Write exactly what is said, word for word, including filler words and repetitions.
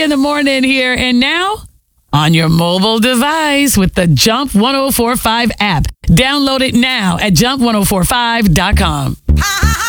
in the morning here. And now on your mobile device with the Jump one oh four five app. Download it now at jump ten forty-five dot com.